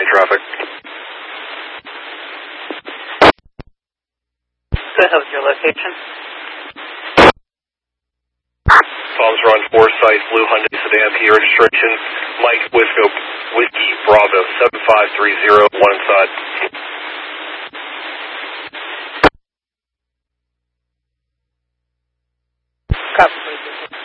lane traffic. Go ahead with your location. Palms Run Forsyth, Blue Hyundai Sedan, P registration, Mike Whiskey Bravo 7530, one inside. Copy, please.